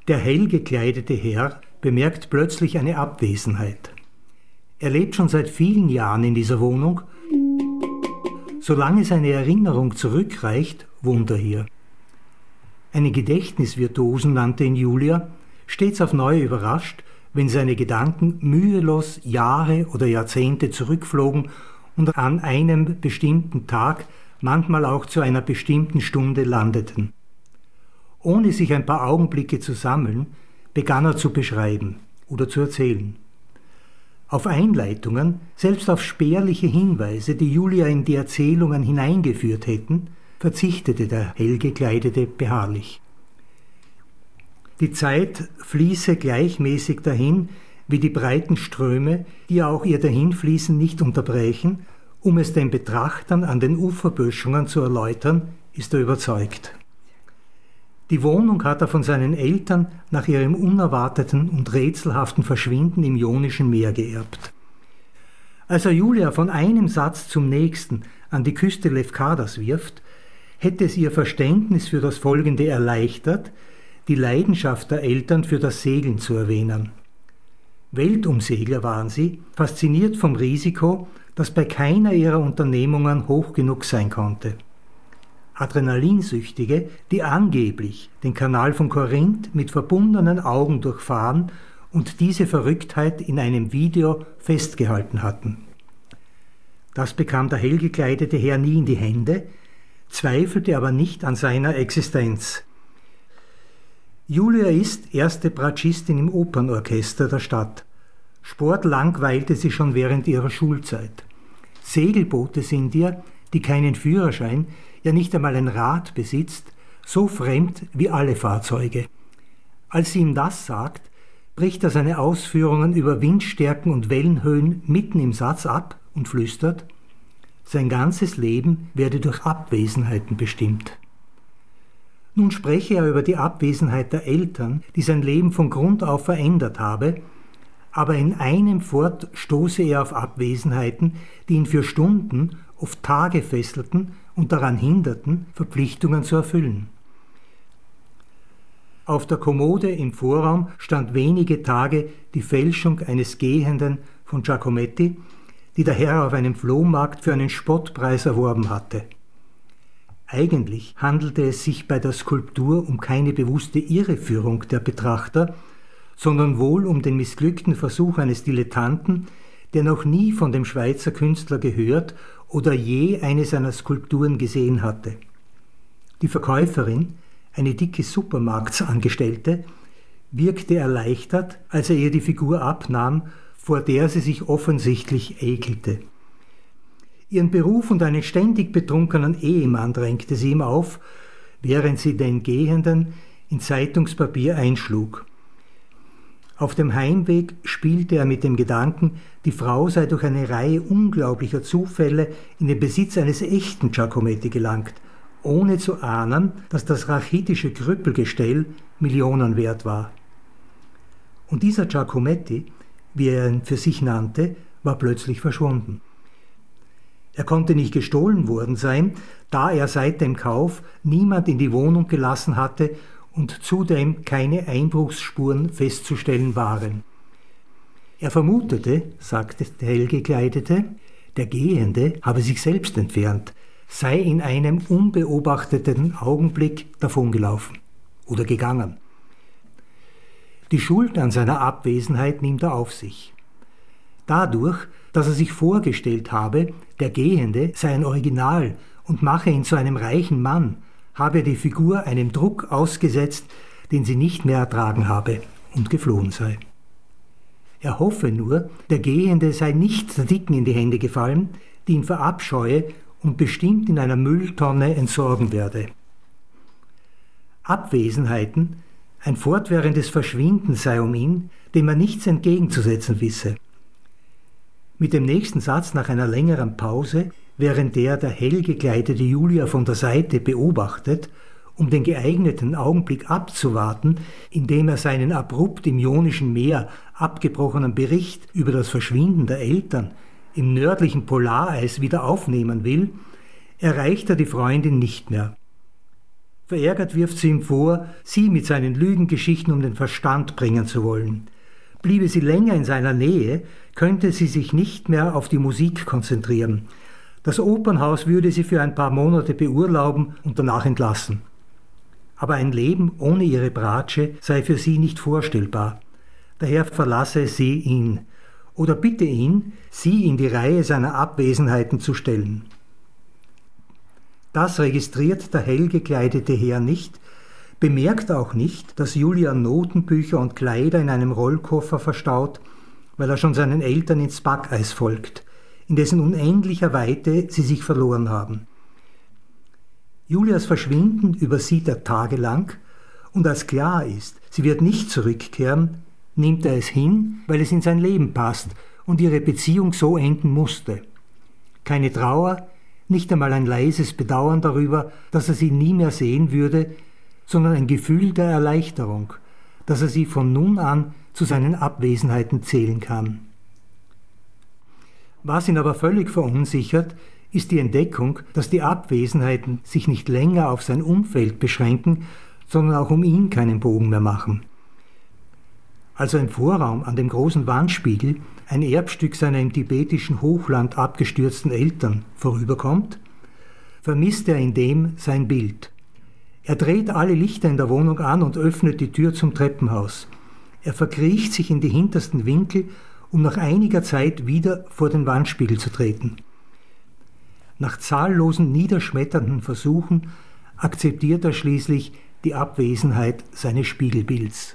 Der hell gekleidete Herr bemerkt plötzlich eine Abwesenheit. Er lebt schon seit vielen Jahren in dieser Wohnung. Solange seine Erinnerung zurückreicht, wohnt er hier. Einen Gedächtnisvirtuosen nannte ihn Julia, stets auf neue überrascht, wenn seine Gedanken mühelos Jahre oder Jahrzehnte zurückflogen und an einem bestimmten Tag, manchmal auch zu einer bestimmten Stunde landeten. Ohne sich ein paar Augenblicke zu sammeln, begann er zu beschreiben oder zu erzählen. Auf Einleitungen, selbst auf spärliche Hinweise, die Julia in die Erzählungen hineingeführt hätten, verzichtete der Hellgekleidete beharrlich. Die Zeit fließe gleichmäßig dahin, wie die breiten Ströme, die auch ihr Dahinfließen nicht unterbrechen, um es den Betrachtern an den Uferböschungen zu erläutern, ist er überzeugt. Die Wohnung hat er von seinen Eltern nach ihrem unerwarteten und rätselhaften Verschwinden im Ionischen Meer geerbt. Als er Julia von einem Satz zum nächsten an die Küste Lefkadas wirft, hätte es ihr Verständnis für das Folgende erleichtert, die Leidenschaft der Eltern für das Segeln zu erwähnen. Weltumsegler waren sie, fasziniert vom Risiko, das bei keiner ihrer Unternehmungen hoch genug sein konnte. Adrenalinsüchtige, die angeblich den Kanal von Korinth mit verbundenen Augen durchfahren und diese Verrücktheit in einem Video festgehalten hatten. Das bekam der hellgekleidete Herr nie in die Hände, zweifelte aber nicht an seiner Existenz. Julia ist erste Bratschistin im Opernorchester der Stadt. Sport langweilte sie schon während ihrer Schulzeit. Segelboote sind ihr, die keinen Führerschein, ja nicht einmal ein Rad besitzt, so fremd wie alle Fahrzeuge. Als sie ihm das sagt, bricht er seine Ausführungen über Windstärken und Wellenhöhen mitten im Satz ab und flüstert: Sein ganzes Leben werde durch Abwesenheiten bestimmt. Nun spreche er über die Abwesenheit der Eltern, die sein Leben von Grund auf verändert habe, aber in einem fort stoße er auf Abwesenheiten, die ihn für Stunden, oft Tage fesselten und daran hinderten, Verpflichtungen zu erfüllen. Auf der Kommode im Vorraum stand wenige Tage die Fälschung eines Gehenden von Giacometti, die der Herr auf einem Flohmarkt für einen Spottpreis erworben hatte. Eigentlich handelte es sich bei der Skulptur um keine bewusste Irreführung der Betrachter, sondern wohl um den missglückten Versuch eines Dilettanten, der noch nie von dem Schweizer Künstler gehört oder je eine seiner Skulpturen gesehen hatte. Die Verkäuferin, eine dicke Supermarktsangestellte, wirkte erleichtert, als er ihr die Figur abnahm, vor der sie sich offensichtlich ekelte. Ihren Beruf und einen ständig betrunkenen Ehemann drängte sie ihm auf, während sie den Gehenden in Zeitungspapier einschlug. Auf dem Heimweg spielte er mit dem Gedanken, die Frau sei durch eine Reihe unglaublicher Zufälle in den Besitz eines echten Giacometti gelangt, ohne zu ahnen, dass das rachitische Krüppelgestell Millionen wert war. Und dieser Giacometti, wie er ihn für sich nannte, war plötzlich verschwunden. Er konnte nicht gestohlen worden sein, da er seit dem Kauf niemand in die Wohnung gelassen hatte und zudem keine Einbruchsspuren festzustellen waren. Er vermutete, sagte der Hellgekleidete, der Gehende habe sich selbst entfernt, sei in einem unbeobachteten Augenblick davongelaufen oder gegangen. Die Schuld an seiner Abwesenheit nimmt er auf sich. Dadurch, dass er sich vorgestellt habe, der Gehende sei ein Original und mache ihn zu einem reichen Mann, habe er die Figur einem Druck ausgesetzt, den sie nicht mehr ertragen habe und geflohen sei. Er hoffe nur, der Gehende sei nicht der Dicken in die Hände gefallen, die ihn verabscheue und bestimmt in einer Mülltonne entsorgen werde. Abwesenheiten, ein fortwährendes Verschwinden sei um ihn, dem er nichts entgegenzusetzen wisse. Mit dem nächsten Satz nach einer längeren Pause, während der hell gekleidete Julia von der Seite beobachtet, um den geeigneten Augenblick abzuwarten, indem er seinen abrupt im Ionischen Meer abgebrochenen Bericht über das Verschwinden der Eltern im nördlichen Polareis wieder aufnehmen will, erreicht er die Freundin nicht mehr. Verärgert wirft sie ihm vor, sie mit seinen Lügengeschichten um den Verstand bringen zu wollen. Bliebe sie länger in seiner Nähe, könnte sie sich nicht mehr auf die Musik konzentrieren. Das Opernhaus würde sie für ein paar Monate beurlauben und danach entlassen. Aber ein Leben ohne ihre Bratsche sei für sie nicht vorstellbar. Daher verlasse sie ihn oder bitte ihn, sie in die Reihe seiner Abwesenheiten zu stellen. Das registriert der hell gekleidete Herr nicht, bemerkt auch nicht, dass Julia Notenbücher und Kleider in einem Rollkoffer verstaut, weil er schon seinen Eltern ins Backeis folgt, in dessen unendlicher Weite sie sich verloren haben. Julias Verschwinden übersieht er tagelang, und als klar ist, sie wird nicht zurückkehren, nimmt er es hin, weil es in sein Leben passt und ihre Beziehung so enden musste. Keine Trauer, nicht einmal ein leises Bedauern darüber, dass er sie nie mehr sehen würde, sondern ein Gefühl der Erleichterung, dass er sie von nun an zu seinen Abwesenheiten zählen kann. Was ihn aber völlig verunsichert, ist die Entdeckung, dass die Abwesenheiten sich nicht länger auf sein Umfeld beschränken, sondern auch um ihn keinen Bogen mehr machen. Als er im Vorraum an dem großen Wandspiegel, ein Erbstück seiner im tibetischen Hochland abgestürzten Eltern, vorüberkommt, vermisst er in dem sein Bild. Er dreht alle Lichter in der Wohnung an und öffnet die Tür zum Treppenhaus. Er verkriecht sich in die hintersten Winkel, um nach einiger Zeit wieder vor den Wandspiegel zu treten. Nach zahllosen niederschmetternden Versuchen akzeptiert er schließlich die Abwesenheit seines Spiegelbilds.